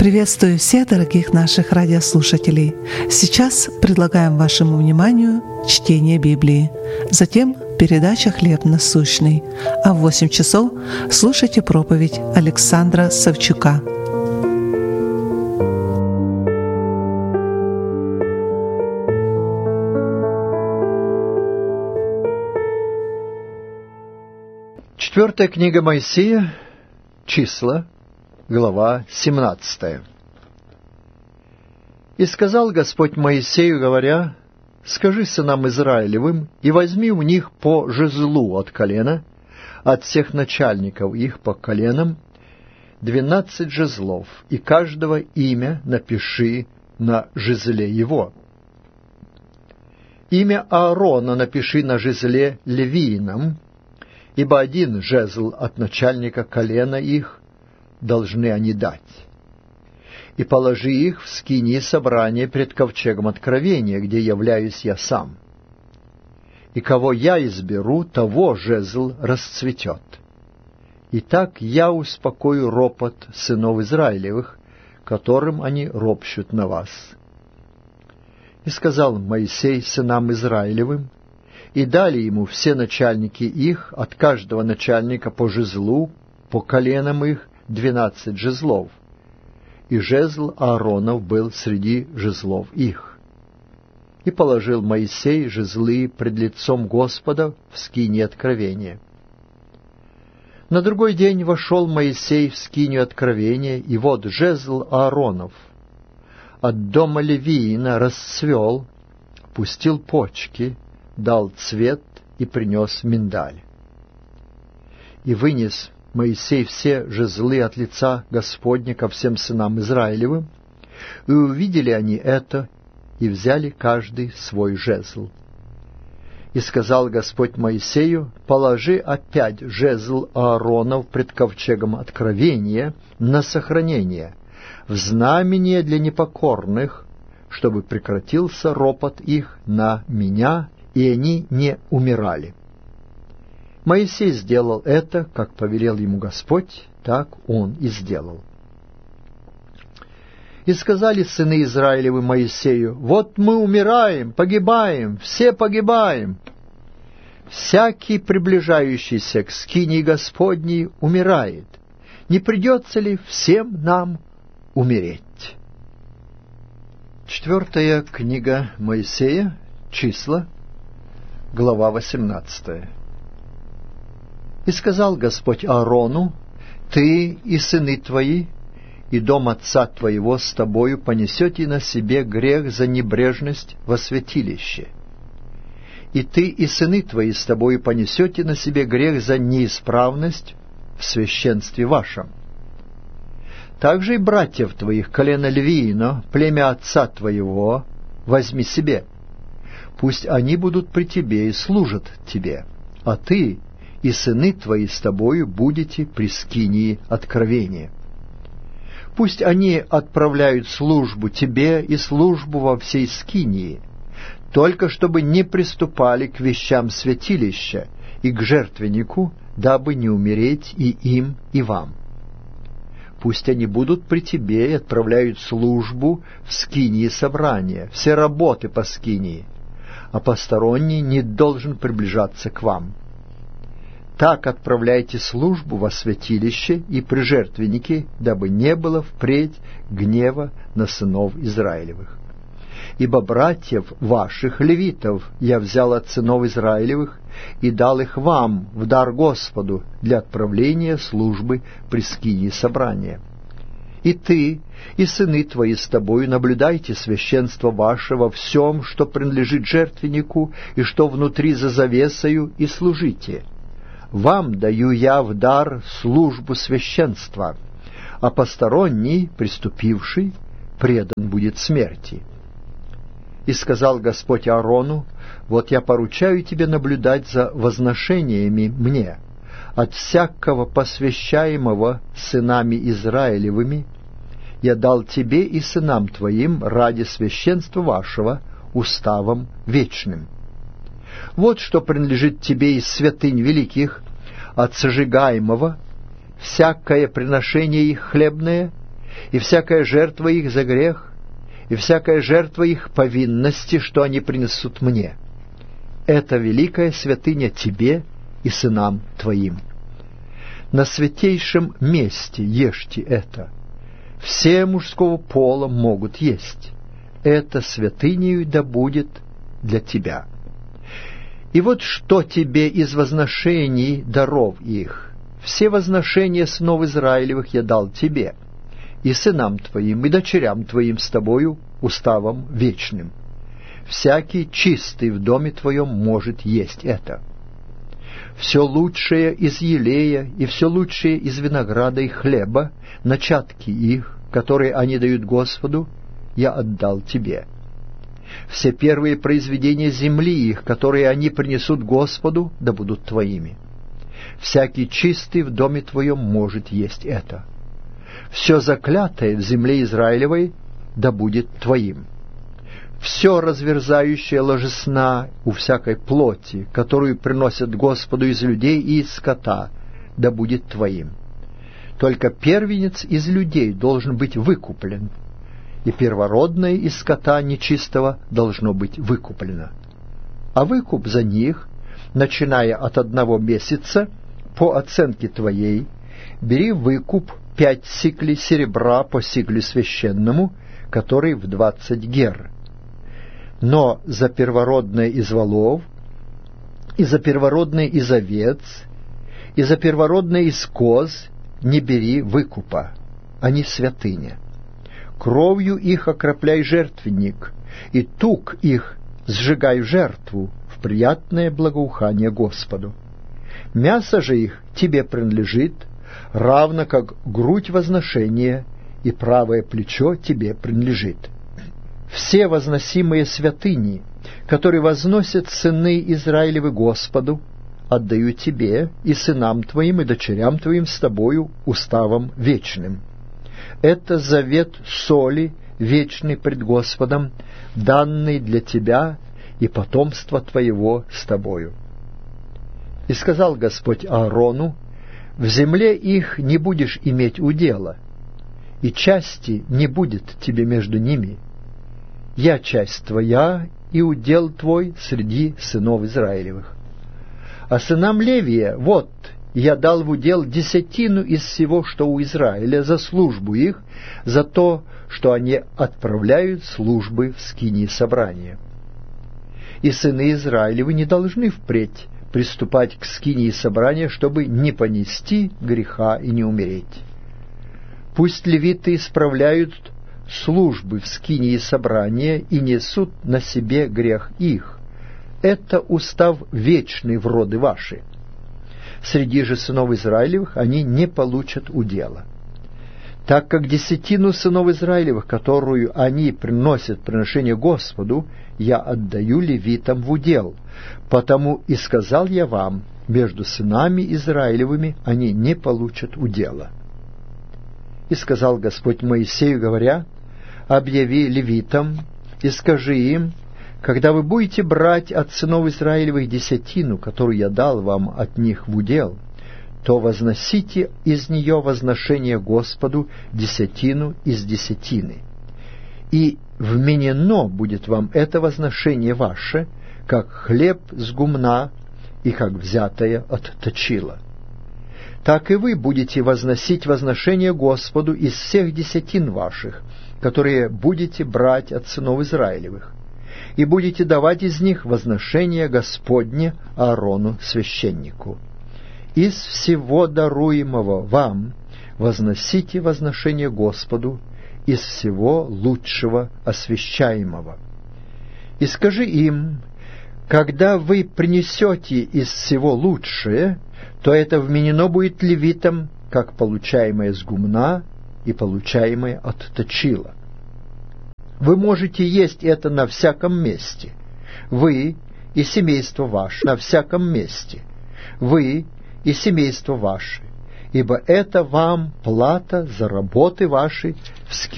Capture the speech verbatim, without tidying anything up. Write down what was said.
Приветствую всех дорогих наших радиослушателей. Сейчас предлагаем вашему вниманию чтение Библии. Затем передача «Хлеб насущный». А в восемь часов слушайте проповедь Александра Савчука. Четвертая книга Моисея, числа, глава семнадцатая. «И сказал Господь Моисею, говоря: скажи сынам Израилевым, и возьми у них по жезлу от колена, от всех начальников их по коленам, двенадцать жезлов, и каждого имя напиши на жезле его. Имя Аарона напиши на жезле левиином, ибо один жезл от начальника колена их должны они дать. И положи их в скинии собрания пред ковчегом откровения, где являюсь я сам. И кого я изберу, того жезл расцветет. И так я успокою ропот сынов Израилевых, которым они ропщут на вас. И сказал Моисей сынам Израилевым, и дали ему все начальники их, от каждого начальника по жезлу, по коленам их, двенадцать жезлов. И жезл Ааронов был среди жезлов их. И положил Моисей жезлы пред лицом Господа в скинии откровения. На другой день вошел Моисей в скинию откровения, и вот жезл Ааронов от дома Левиина расцвел, пустил почки, дал цвет и принес миндаль. И вынес Моисей все жезлы от лица Господня ко всем сынам Израилевым, и увидели они это, и взяли каждый свой жезл. И сказал Господь Моисею: положи опять жезл Ааронов пред ковчегом откровения на сохранение, в знамение для непокорных, чтобы прекратился ропот их на меня, и они не умирали. Моисей сделал это, как повелел ему Господь, так он и сделал. И сказали сыны Израилевы Моисею: вот мы умираем, погибаем, все погибаем. Всякий, приближающийся к скинии Господней, умирает. Не придется ли всем нам умереть? Четвертая книга Моисея, числа, глава восемнадцатая. «И сказал Господь Аарону: ты и сыны твои, и дом отца твоего с тобою понесете на себе грех за небрежность во святилище. И ты и сыны твои с тобою понесете на себе грех за неисправность в священстве вашем. Также и братьев твоих, колено Левиина, племя отца твоего, возьми себе. Пусть они будут при тебе и служат тебе, а ты и сыны твои с тобою будете при скинии откровения. Пусть они отправляют службу тебе и службу во всей скинии, только чтобы не приступали к вещам святилища и к жертвеннику, дабы не умереть и им, и вам. Пусть они будут при тебе и отправляют службу в скинии собрания, все работы по скинии, а посторонний не должен приближаться к вам. Так отправляйте службу во святилище и при жертвеннике, дабы не было впредь гнева на сынов Израилевых. Ибо братьев ваших, левитов, я взял от сынов Израилевых и дал их вам в дар Господу для отправления службы при скинии собрания. И ты, и сыны твои с тобою наблюдайте священство ваше во всем, что принадлежит жертвеннику, и что внутри за завесою, и служите. Вам даю я в дар службу священства, а посторонний, приступивший, предан будет смерти. И сказал Господь Аарону: вот я поручаю тебе наблюдать за возношениями мне, от всякого посвящаемого сынами Израилевыми, я дал тебе и сынам твоим ради священства вашего уставом вечным. Вот что принадлежит тебе из святынь великих, от сожигаемого, всякое приношение их хлебное, и всякая жертва их за грех, и всякая жертва их повинности, что они принесут мне. Это великая святыня тебе и сынам твоим. На святейшем месте ешьте это. Все мужского пола могут есть. Это святынею да будет для тебя. И вот что тебе из возношений даров их. Все возношения сынов Израилевых я дал тебе, и сынам твоим, и дочерям твоим с тобою уставом вечным. Всякий чистый в доме твоем может есть это. Все лучшее из елея и все лучшее из винограда и хлеба, начатки их, которые они дают Господу, я отдал тебе. Все первые произведения земли их, которые они принесут Господу, да будут твоими. Всякий чистый в доме твоем может есть это. Все заклятое в земле Израилевой да будет твоим. Все разверзающее ложесна у всякой плоти, которую приносят Господу из людей и из скота, да будет твоим. Только первенец из людей должен быть выкуплен, и первородное из скота нечистого должно быть выкуплено. А выкуп за них, начиная от одного месяца, по оценке твоей, бери выкуп пять сиклей серебра по сиклю священному, который в двадцать гер. Но за первородное из волов, и за первородное из овец, и за первородное из коз не бери выкупа, они святыня. Кровью их окропляй жертвенник, и тук их сжигай в жертву, в приятное благоухание Господу. Мясо же их тебе принадлежит, равно как грудь возношения, и правое плечо тебе принадлежит. Все возносимые святыни, которые возносят сыны Израилевы Господу, отдаю тебе и сынам твоим, и дочерям твоим с тобою уставом вечным. Это завет соли, вечный пред Господом, данный для тебя и потомства твоего с тобою. И сказал Господь Аарону: в земле их не будешь иметь удела, и части не будет тебе между ними. Я часть твоя, и удел твой среди сынов Израилевых. А сынам Левия, вот, я дал в удел десятину из всего, что у Израиля, за службу их, за то, что они отправляют службы в скинии собрания. И сыны Израилевы не должны впредь приступать к скинии собрания, чтобы не понести греха и не умереть. Пусть левиты исправляют службы в скинии собрания и несут на себе грех их. Это устав вечный в роды ваши. Среди же сынов Израилевых они не получат удела. Так как десятину сынов Израилевых, которую они приносят приношение Господу, я отдаю левитам в удел, потому и сказал я вам, между сынами Израилевыми они не получат удела. И сказал Господь Моисею, говоря: объяви левитам и скажи им, когда вы будете брать от сынов Израилевых десятину, которую я дал вам от них в удел, то возносите из нее возношение Господу десятину из десятины. И вменено будет вам это возношение ваше, как хлеб с гумна и как взятое от точила. Так и вы будете возносить возношение Господу из всех десятин ваших, которые будете брать от сынов Израилевых, и будете давать из них возношение Господне Аарону священнику. Из всего даруемого вам возносите возношение Господу из всего лучшего освящаемого. И скажи им: когда вы принесете из всего лучшее, то это вменено будет левитам, как получаемое с гумна и получаемое от точила. Вы можете есть это на всяком месте, вы и семейство ваше на всяком месте, вы и семейство ваше, ибо это вам плата за работы ваши в скинии